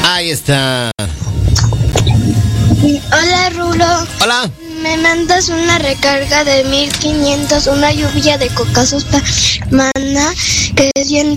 Ahí está. Hola, Rulo. Hola. Me mandas una recarga de 1500, una lluvia de cocazos para Mana, que